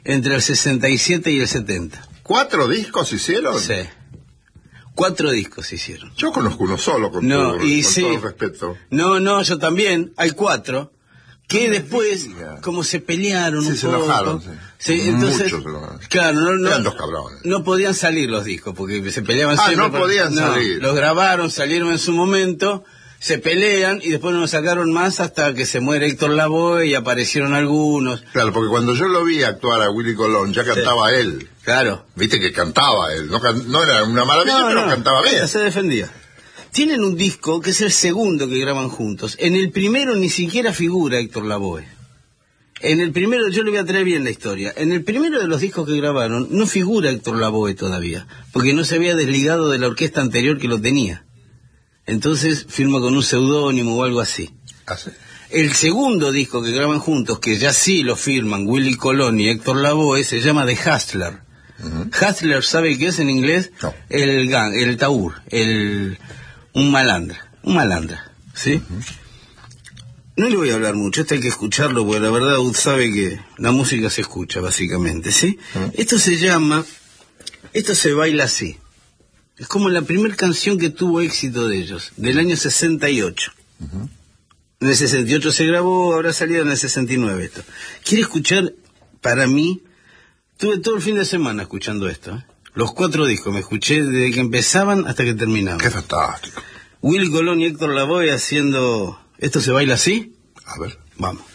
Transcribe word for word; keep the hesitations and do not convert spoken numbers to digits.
entre el sesenta y siete y el setenta. ¿Cuatro discos hicieron? Sí. Cuatro discos hicieron. Yo conozco uno solo, con, no, todo, y con sí. todo el respeto. No, no, yo también. Hay cuatro. Que no después, como se pelearon sí, un se poco... enojaron, sí. Sí, entonces, Muchos se enojaron. Claro, no, no, Eran dos cabrones. No podían salir los discos, porque se peleaban ah, siempre. no podían no, salir. Los grabaron, salieron en su momento, se pelean y después no los sacaron más hasta que se muere Héctor Lavoe y aparecieron algunos. Claro, porque cuando yo lo vi actuar a Willy Colón, ya cantaba sí. él. Claro. Viste que cantaba él, no, can... no era una maravilla, no, pero no, cantaba bien. Se defendía. Tienen un disco que es el segundo que graban juntos. En el primero ni siquiera figura Héctor Lavoe. En el primero, yo le voy a traer bien la historia. En el primero de los discos que grabaron no figura Héctor Lavoe todavía, porque no se había desligado de la orquesta anterior que lo tenía. Entonces firma con un seudónimo o algo así. ¿Ah, sí? El segundo disco que graban juntos, que ya sí lo firman Willy Colón y Héctor Lavoe, se llama The Hustler. Uh-huh. Hustler, ¿sabe qué es en inglés? No. El gang, el taur, el un malandra, un malandra, ¿sí? Uh-huh. No le voy a hablar mucho, esto hay que escucharlo, porque la verdad usted sabe que la música se escucha, básicamente, ¿sí? Uh-huh. Esto se llama, esto se baila así. Es como la primera canción que tuvo éxito de ellos, del año sesenta y ocho. Uh-huh. En el sesenta y ocho se grabó, habrá salido en el sesenta y nueve esto. ¿Quiere escuchar? Para mí, tuve todo el fin de semana escuchando esto, ¿eh? Los cuatro discos, me escuché desde que empezaban hasta que terminaban. ¡Qué fantástico! Willy Colón y Héctor Lavoe haciendo... ¿Esto se baila así? A ver. Vamos.